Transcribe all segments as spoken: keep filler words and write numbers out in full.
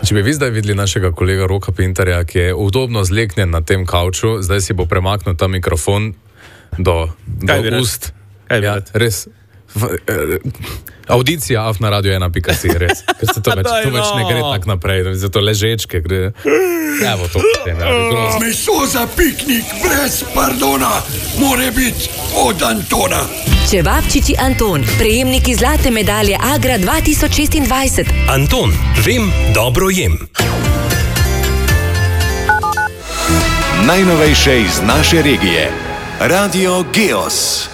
Če bi vi zdaj videli našega kolega Roka Pintarja, ki je udobno zleknjen na tem kavču, zdaj si bo premaknil ta mikrofon do, do ust. Kaj ja, res. V, eh, audicija af na radio ena pika si, res. Ker se to več, to več ne gre tak naprej, zato ležečke gre. Evo to potem, ja, meso za piknik brez pardona more biti od Antona. Čevapčiči Anton, prejemniki zlate medalje Agra dva tisoč šestindvajset. Anton, vem, dobro jem. Najnovejše iz naše regije. Radio Geos.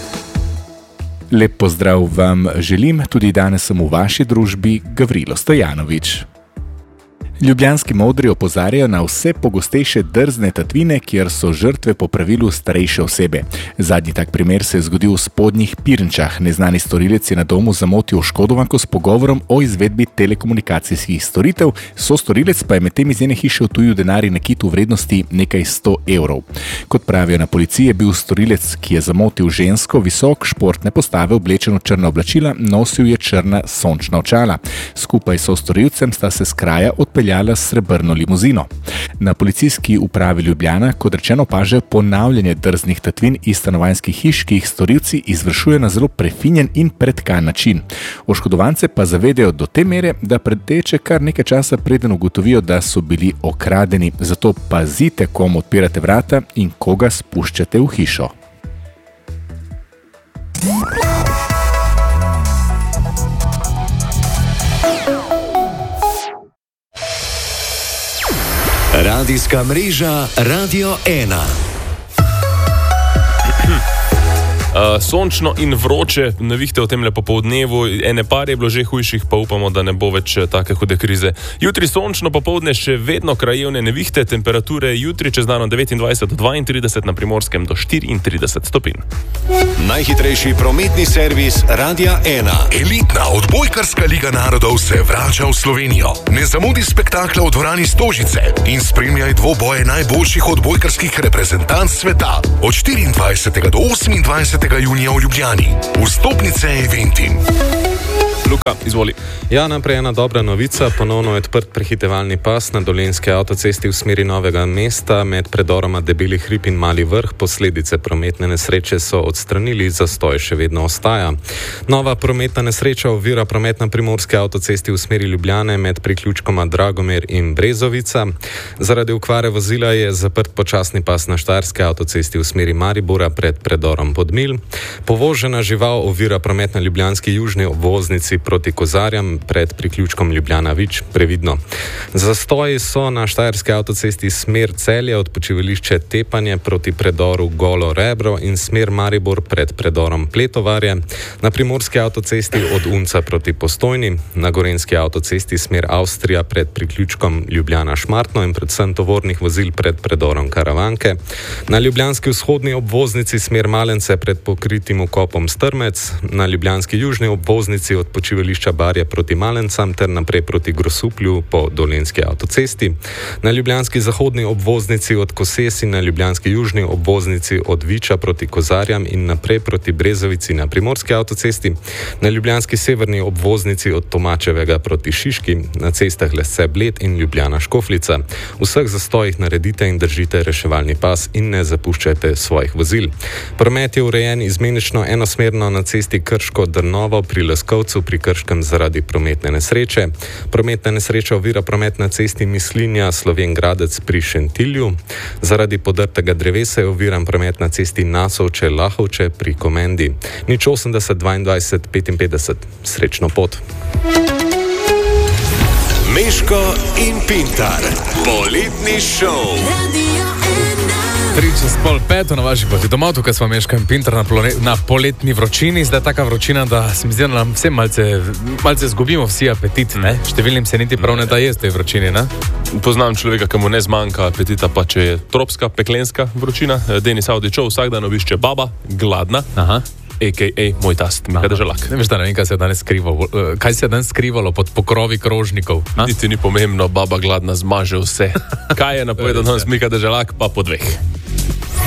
Lep pozdrav vam želim, tudi danes sem v vaši družbi Gavrilo Stojanovič. Ljubljanski modri opozarjajo na vse pogostejše drzne tatvine, kjer so žrtve po pravilu starejše osebe. Zadnji tak primer se je zgodil v Spodnjih Pirnčah. Neznani storilec je na domu zamotil oškodovanko s pogovorom o izvedbi telekomunikacijskih storitev, sostorilec pa je medtem iz njene hiše odtujil denar in nakit v vrednosti nekaj sto evrov. Kot pravijo na policiji, je bil storilec, ki je zamotil žensko, visok, športne postave, oblečen v črna oblačila, nosil je črna sončna očala. Skupaj s sostorilcem sta se s kraja odpeljala srebrno limuzino. Na policijski upravi Ljubljana, kot rečeno, opažajo ponavljanje drznih tatvin iz stanovanjskih hiš, ki jih storilci izvršujejo na zelo prefinjen in pretkan način. Oškodovance pa zavedajo do te mere, da preteče kar nekaj časa, preden ugotovijo, da so bili okradeni. Zato pazite, komu odpirate vrata in koga spuščate v hišo. Radijska mreža Radio ena. Uh, sončno in vroče nevihte v temle popoldnevu, ene par je bilo že hujših, pa upamo, da ne bo več take hude krize. Jutri sončno, popoldne še vedno krajevne nevihte, temperature jutri čez dan devetindvajset do dvaintrideset, na Primorskem do štiriintrideset stopinj. Najhitrejši prometni servis Radia ena. Elitna odbojkarska liga narodov se vrača v Slovenijo. Ne zamudi spektakla v dvorani Stožice in spremljaj dvoboje najboljših odbojkarskih reprezentanc sveta od štiriindvajsetega do osemindvajsetega junija v Ljubljani. Vstopnice Eventim. Luka, izvoli. Ja, naprej ena dobra novica. Ponovno je odprt prehitevalni pas na Dolenjski avtocesti v smeri Novega mesta med predoroma Debeli hrib in Mali vrh. Posledice prometne nesreče so odstranili, zastoj še vedno ostaja. Nova prometna nesreča ovira promet na Primorski avtocesti v smeri Ljubljane med priključkoma Dragomir in Brezovica. Zaradi okvare vozila je zaprt počasni pas na Štajerski avtocesti v smeri Maribora pred predorom Podmilj. Povožena žival ovira promet na ljubljanski južni obvoznici proti Kozarjam pred priključkom Ljubljana-Vič, previdno. Zastoji so na Štajerski avtocesti smer Celje od počivališče Tepanje proti predoru Golo Rebro in smer Maribor pred predorom Pletovarje, na Primorski avtocesti od Unca proti Postojni, na Gorenjski avtocesti smer Avstrija pred priključkom Ljubljana-Šmartno in predvsem tovornih vozil pred predorom Karavanke, na ljubljanski vzhodni obvoznici smer Malence pred pokritim vkopom Strmec, na ljubljanski južni obvoznici od počivališča Barje proti Malencam ter naprej proti Grosuplju po Dolenjski avtocesti, na ljubljanski zahodni obvoznici od Koses in na ljubljanski južni obvoznici od Viča proti Kozarjam in naprej proti Brezovici na Primorski avtocesti, na ljubljanski severni obvoznici od Tomačevega proti Šiški, na cestah Lesce Bled in Ljubljana Škofljica. V vseh zastojih naredite in držite reševalni pas in ne zapuščajte svojih vozil. Promet je urejen izmenično enosmerno na cesti Krško-Drnovo pri Leskovcu pri Krškem zaradi prometne nesreče. Prometna nesreča ovira promet na cesti Mislinja Slovenj-Gradec pri Šentilju. Zaradi podrtega drevesa je oviran promet na cesti Nasovče-Lahovče pri Komendi. Nič osemdeset dvaindvajset petinpetdeset. Srečno pot. Meško in Pintar. Poletni šov. Tri čez pol peto na vaši poti domov, tukaj smo Meško in Pintar na, na poletni vročini. Zdaj taka vročina, da se mi zdi, da nam vsem malce, malce zgubimo vsi apetit, ne? Številnim se niti prav ne da jesti tej vročini, ne? Poznam človeka, ki mu ne zmanjka apetita, pa če je tropska, peklenska vročina. Denis Avdićov vsak dan obišče baba, gladna. Aha. a k a moj tast, Miha Deželak. Ne veš, da ne vem, kaj se je danes skrivalo, kaj se je danes skrivalo pod pokrovi krožnikov. Niti ni pomembno, baba gladna zmaže vse. Kaj je napovedal danes Miha Deželak, pa po dveh.